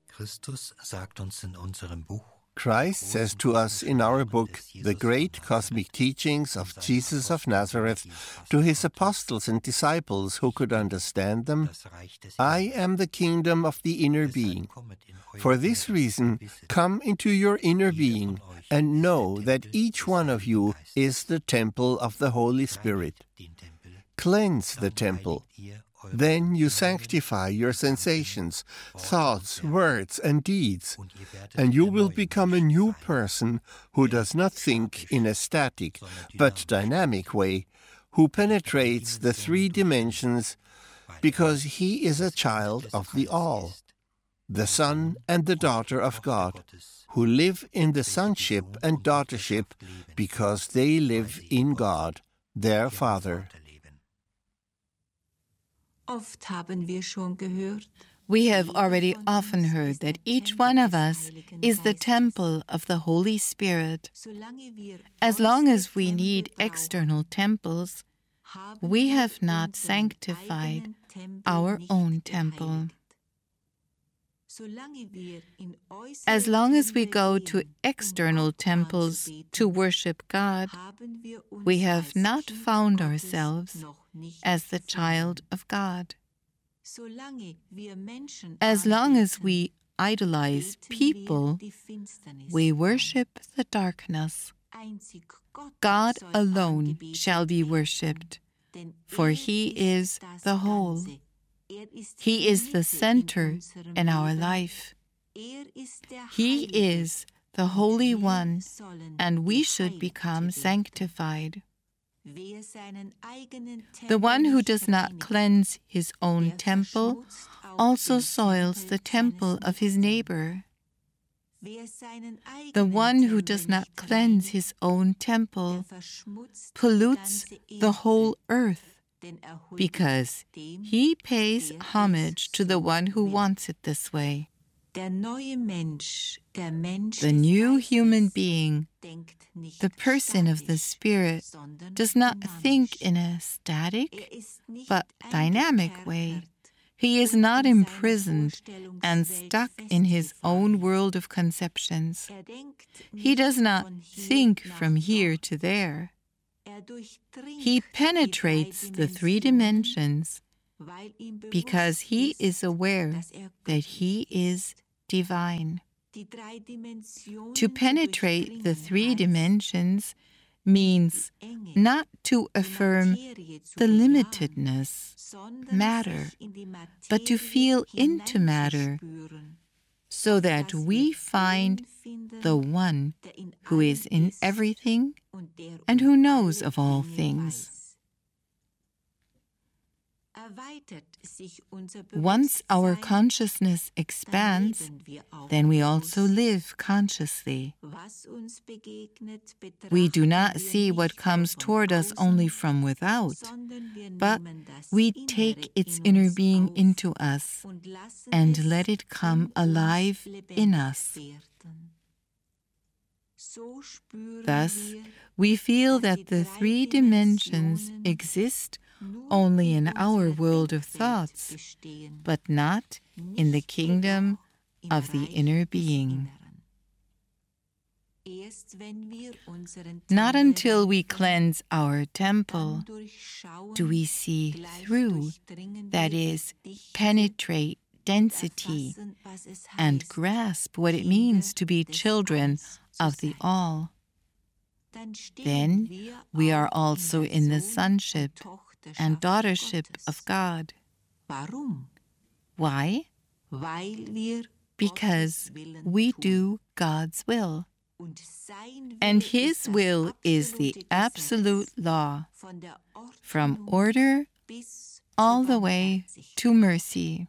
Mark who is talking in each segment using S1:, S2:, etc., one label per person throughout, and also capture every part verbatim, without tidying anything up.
S1: Christ says to us in our book, The Great Cosmic Teachings of Jesus of Nazareth, to his apostles and disciples who could understand them, I am the kingdom of the inner being. For this reason, come into your inner being and know that each one of you is the temple of the Holy Spirit. Cleanse the temple. Then you sanctify your sensations, thoughts, words, and deeds, and you will become a new person who does not think in a static but dynamic way, who penetrates the three dimensions because he is a child of the All, the Son and the daughter of God, who live in the sonship and daughtership because they live in God, their Father.
S2: We have already often heard that each one of us is the temple of the Holy Spirit. As long as we need external temples, we have not sanctified our own temple. As long as we go to external temples to worship God, we have not found ourselves as the child of God. As long as we idolize people, we worship the darkness. God alone shall be worshipped, for he is the whole. He is the center in our life. He is the Holy One, and we should become sanctified. The one who does not cleanse his own temple also soils the temple of his neighbor. The one who does not cleanse his own temple pollutes the whole earth, because he pays homage to the one who wants it this way. The new human being, the person of the Spirit, does not think in a static but dynamic way. He is not imprisoned and stuck in his own world of conceptions. He does not think from here to there. He penetrates the three dimensions because he is aware that he is divine. To penetrate the three dimensions means not to affirm the limitedness, matter, but to feel into matter, so that we find the one who is in everything and who knows of all things. Once our consciousness expands, then we also live consciously. We do not see what comes toward us only from without, but we take its inner being into us and let it come alive in us. Thus, we feel that the three dimensions exist only in our world of thoughts, but not in the kingdom of the inner being. Not until we cleanse our temple do we see through, that is, penetrate density and grasp what it means to be children of the All. Then we are also in the sonship and daughtership of God. Why? Because we do God's will. And his will is the absolute law, from order all the way to mercy.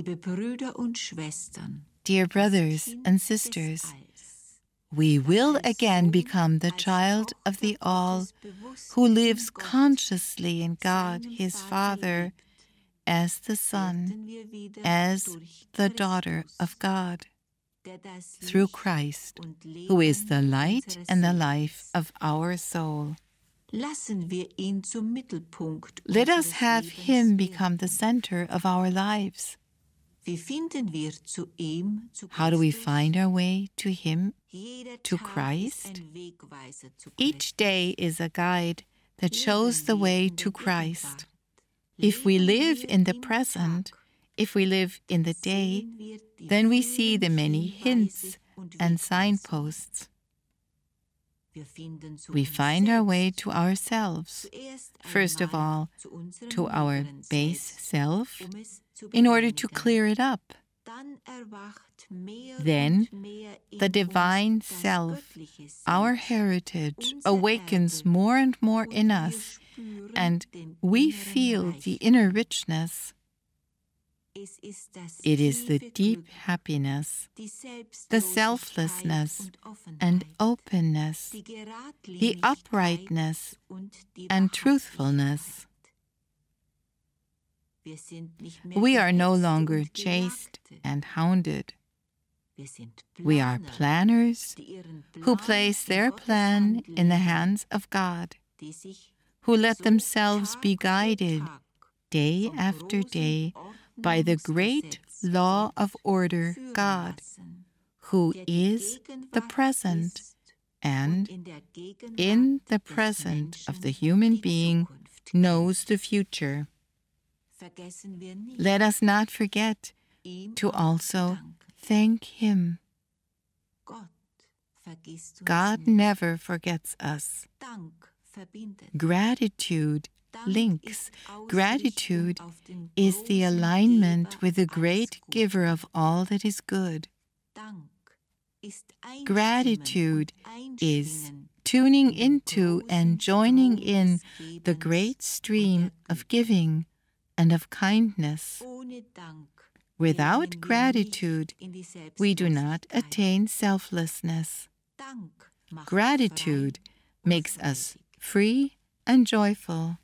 S2: Dear brothers and sisters, we will again become the child of the All, who lives consciously in God, his Father, as the Son, as the daughter of God, through Christ, who is the light and the life of our soul. Let us have him become the center of our lives. How do we find our way to Him, to Christ? Each day is a guide that shows the way to Christ. If we live in the present, if we live in the day, then we see the many hints and signposts. We find our way to ourselves, first of all, to our base self, in order to clear it up. Then, the divine self, our heritage, awakens more and more in us, and we feel the inner richness. It is the deep happiness, the selflessness and openness, the uprightness and truthfulness. We are no longer chased and hounded. We are planners who place their plan in the hands of God, who let themselves be guided day after day by the great law of order God, who is the present, and in the present of the human being knows the future. Let us not forget to also thank Him. God never forgets us. Gratitude links. Gratitude is the alignment with the great giver of all that is good. Gratitude is tuning into and joining in the great stream of giving and of kindness. Without gratitude, we do not attain selflessness. Gratitude makes us free and joyful.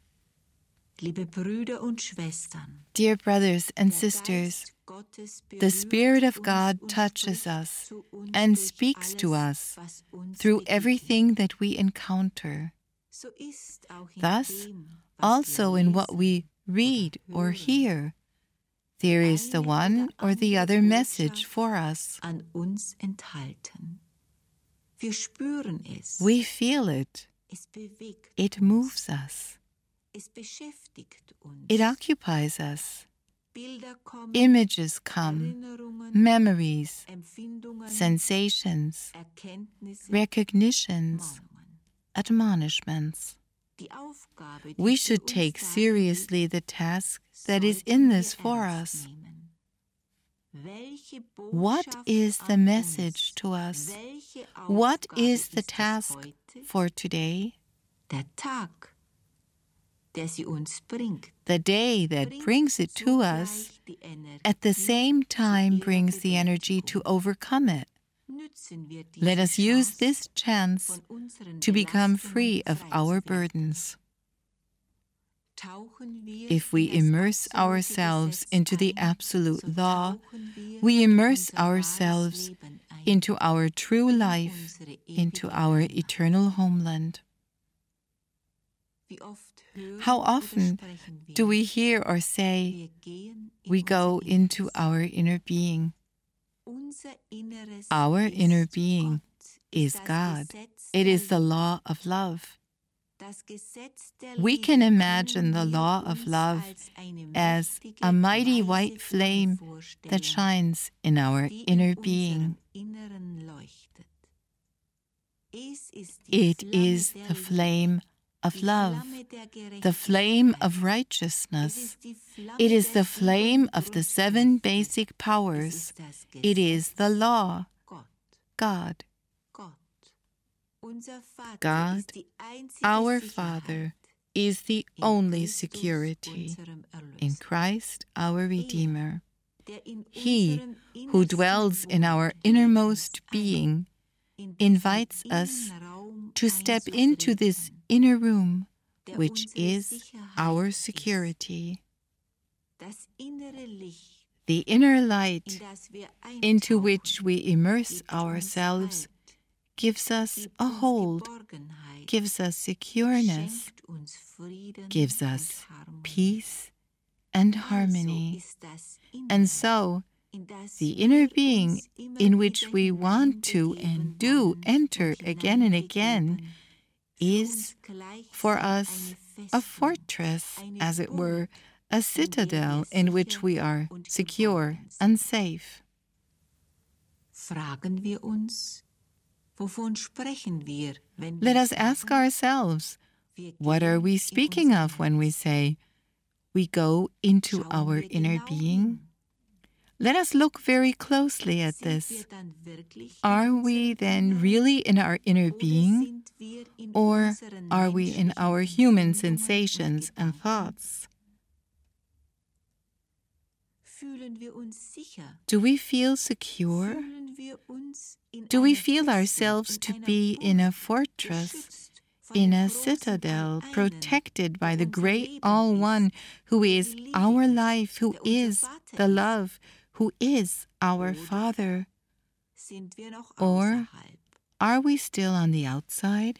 S2: Dear brothers and sisters, the Spirit of God touches us and speaks to us through everything that we encounter. Thus, also in what we read or hear, there is the one or the other message for us. We feel it. It moves us. It occupies us. Images come, memories, sensations, recognitions, admonishments. We should take seriously the task that is in this for us. What is the message to us? What is the task for today? The day that brings it to us, at the same time brings the energy to overcome it. Let us use this chance to become free of our burdens. If we immerse ourselves into the absolute law, we immerse ourselves into our true life, into our eternal homeland. How often do we hear or say, we go into our inner being? Our inner being is God. It is the law of love. We can imagine the law of love as a mighty white flame that shines in our inner being. It is the flame of love, the flame of righteousness. It is the flame of the seven basic powers. It is the law, God. God, our Father, is the only security in Christ our Redeemer. He who dwells in our innermost being invites us to step into this inner room, which is our security. The inner light into which we immerse ourselves gives us a hold, gives us secureness, gives us peace and harmony. And so, The inner being in which we want to and do enter again and again is, for us, a fortress, as it were, a citadel in which we are secure and safe. Let us ask ourselves, what are we speaking of when we say, we go into our inner being? Let us look very closely at this. Are we then really in our inner being, or are we in our human sensations and thoughts? Do we feel secure? Do we feel ourselves to be in a fortress, in a citadel, protected by the great All-One who is our life, who is the love, who is our Father? Or are we still on the outside?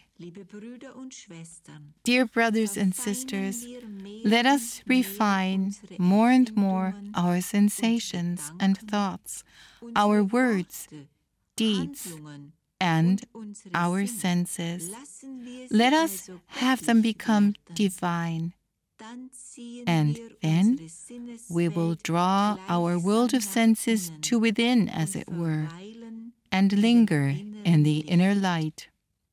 S2: Dear brothers and sisters, let us refine more and more our sensations and thoughts, our words, deeds, and our senses. Let us have them become divine. And then we will draw our world of senses to within, as it were, and linger in the inner light.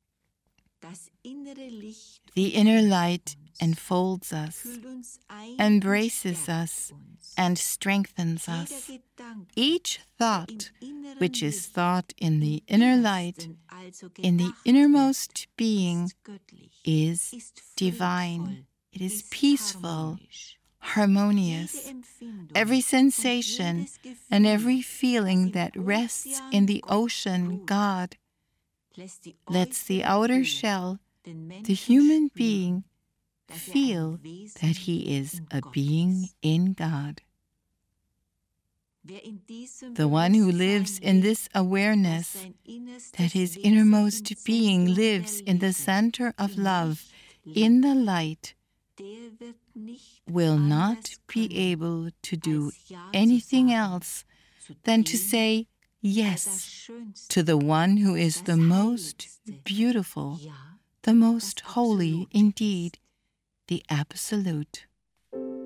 S2: The inner light enfolds us, embraces us, and strengthens us. Each thought, which is thought in the inner light, in the innermost being, is divine. It is peaceful, harmonious. Every sensation and every feeling that rests in the ocean God lets the outer shell, the human being, feel that he is a being in God. The one who lives in this awareness that his innermost being lives in the center of love, in the light, will not be able to do anything else than to say yes to the one who is the most beautiful, the most holy indeed, the Absolute.